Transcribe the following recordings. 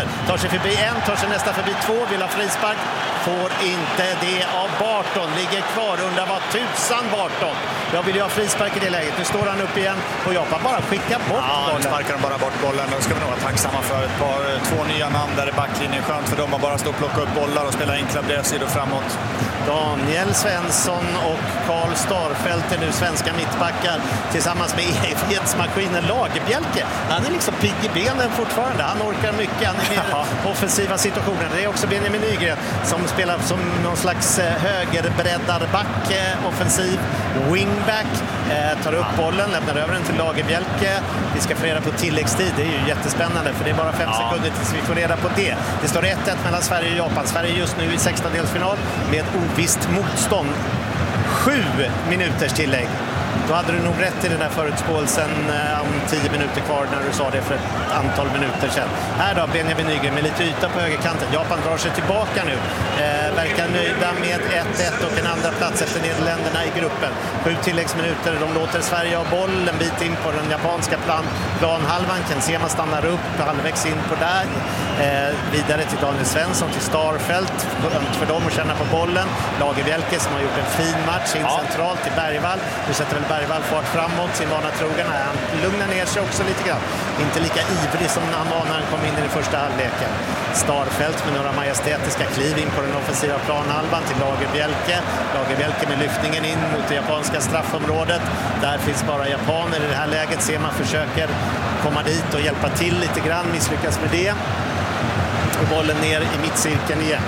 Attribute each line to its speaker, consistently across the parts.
Speaker 1: japaner. Tar sig förbi en, tar sig nästa förbi två, vill ha frispark. Får inte det av Barton. Ligger kvar, undrar vad tusan Barton. Jag vill ju ha frispark i det läget. Nu står han upp igen och Japan bara skickar bort bollen.
Speaker 2: Nu sparkar de bara bort bollen. Då ska vi nog vara tacksamma för två nya namn där i backlinjen. Skönt för dem att bara stå och plocka upp bollar och spela enkla brevsidor framåt.
Speaker 1: Daniel Svensson och Karl Starfelt är nu svenska mittbackar tillsammans med evighetsmaskinen Lagerbjälke. Han är liksom pigg i benen fortfarande. Han orkar mycket. Han är med offensiva situationer. Det är också Benjamin Nygren som spelar som någon slags högerbreddarback, offensiv wingback. Tar upp bollen, lämnar över den till Lagerbjälke. Vi ska få reda på tilläggstid. Det är ju jättespännande för det är bara 5 sekunder tills vi får reda på det. Det står 1-1 mellan Sverige och Japan. Sverige just nu i 16-delsfinal med ovisst motstånd. 7 minuters tillägg. Då hade du nog rätt i den där förutspåelsen om 10 minuter kvar när du sa det för ett antal minuter sedan. Här då Benjamin Nygren med lite yta på högerkanten. Japan drar sig tillbaka nu. Verkar nöjda med 1-1 och en andra plats efter Nederländerna i gruppen. 7 tilläggsminuter. De låter Sverige ha boll en bit in på den japanska planhalvan. Sema stannar upp halvvägs in på där. Vidare till Daniel Svensson, till Starfelt. Ömt för dem att känna på bollen. Lagerbjälke som har gjort en fin match in centralt till Bergvall. Nu sätter väl Bergvall fart framåt, sin vana trogen. Han lugnar ner sig också lite grann. Inte lika ivrig som han var när han kom in i den första halvleken. Starfelt med några majestätiska kliv in på den offensiva planhalvan till Lagerbjälke. Lagerbjälke med lyftningen in mot det japanska straffområdet. Där finns bara japaner i det här läget. Sema försöker komma dit och hjälpa till lite grann. Misslyckas med det. Och bollen ner i mittcirkeln igen.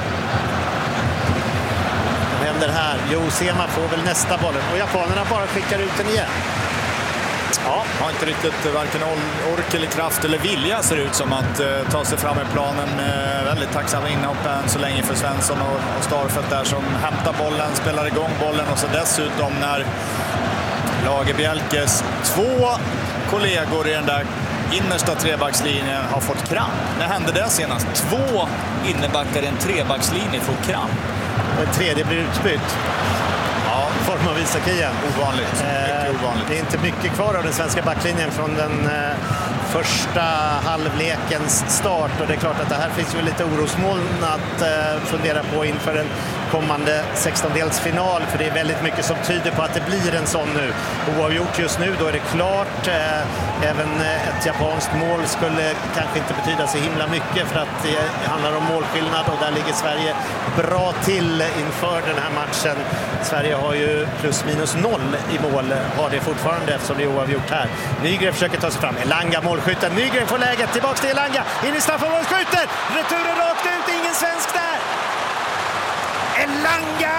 Speaker 1: Vad händer här? Jo, Sema får väl nästa bollen. Och japanerna bara skickar ut den igen.
Speaker 2: Ja, har inte riktigt varken ork eller kraft eller vilja ser ut som att ta sig fram i planen. Väldigt tacksamma inhopp än så länge för Svensson och Starfelt där som hämtar bollen, spelar igång bollen och så dessutom när Lagerbjälkes 2 kollegor i den där innersta trebackslinjen har fått kramp. När hände det senast? 2 innebackar i en trebackslinje får kramp.
Speaker 1: Och en tredje blir utbytt. Form av Isakia.
Speaker 2: Ovanligt. Ovanligt.
Speaker 1: Det är inte mycket kvar av den svenska backlinjen från den första halvlekens start. Och det är klart att det här finns ju lite orosmoln att fundera på inför en kommande 16-delsfinal. För det är väldigt mycket som tyder på att det blir en sån nu. Oavgjort just nu, då är det klart. Även ett japanskt mål skulle kanske inte betyda så himla mycket för att det handlar om målskillnad och där ligger Sverige bra till inför den här matchen. Sverige har ju plus minus 0 i mål, har det fortfarande eftersom det är oavgjort här. Nygren försöker ta sig fram. Elanga målskytten. Nygren får läget. Tillbaks till Elanga. In i straffområdet, skjuter. Returen rakt ut. Ingen svensk där. Elanga!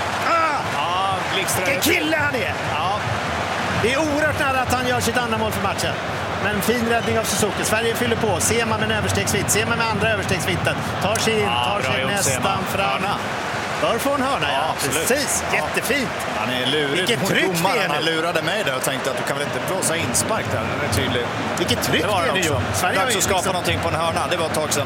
Speaker 1: Vilken kille han är! Ja. Det är oerhört nära att han gör sitt andra mål för matchen. Men fin räddning av Suzuki. Sverige fyller på. Sema med en överstegsvitt. Sema med andra överstegsvitten. Tar sig in, tar sig nästan fram. Bör få en hörna, ja. Precis, jättefint.
Speaker 2: Han är lurig.
Speaker 1: Vilket tryck det är.
Speaker 2: Han lurade mig där och tänkte att du kan väl inte blåsa inspark där. Det är tydligt.
Speaker 1: Vilket tryck det är nu.
Speaker 2: Sverige har ju skapa någonting på en hörna. Det var ett tag sedan.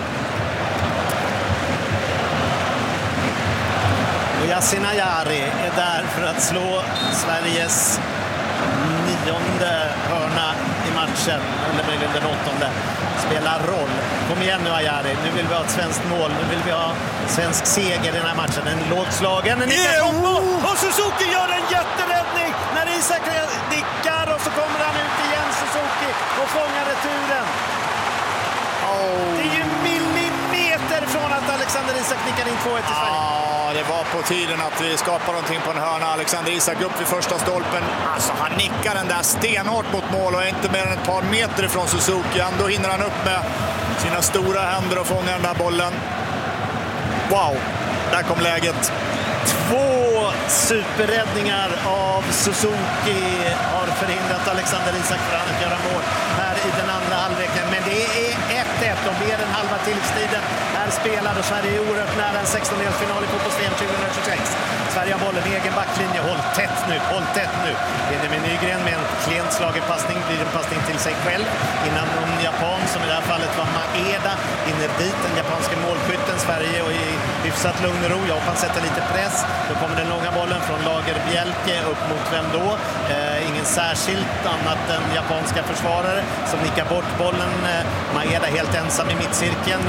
Speaker 1: Och Yasin Ayari är där för att slå Sveriges 9:e hörna i matchen. Eller möjligen den 8:e. Spelar roll. Kom igen nu Ayari. Nu vill vi ha ett svenskt mål. Nu vill vi ha svensk seger i den här matchen. En lågslagen. Och Suzuki gör en jätteräddning när Isak nickar och så kommer han ut igen Suzuki och fångar returen. Det är ju millimeter från att Alexander Isak nickar in 2-1 i Sverige.
Speaker 2: Det var på tiden att vi skapar någonting på en hörna. Alexander Isak upp vid första stolpen. Alltså han nickar den där stenhårt mot mål och är inte mer än ett par meter ifrån Suzuki. Då hinner han upp med sina stora händer och fångar den där bollen. Wow, där kom läget.
Speaker 1: 2 superräddningar av Suzuki har förhindrat Alexander Isak från att göra mål här i den andra halvleken. Men det är 1-1 och mer än halva tilläggstiden är spelad och Sverige är oerhört nära en 16-delsfinal i fotbolls-VM 2026. Sverige har bollen i egen backlinje. Håll tätt nu. Benjamin Nygren med en klent slagen passning blir en passning till sig själv innan någon japan som i det här fallet var Maeda hinner dit, den japanska målskytten. Sverige och i hyfsat lugn och ro. Japan sätter lite press. Då kommer den långa bollen från Lagerbjälke upp mot vem då? Ingen särskilt annat än japanska försvarare som nickar bort bollen. Maeda helt ensam i mittcirkeln.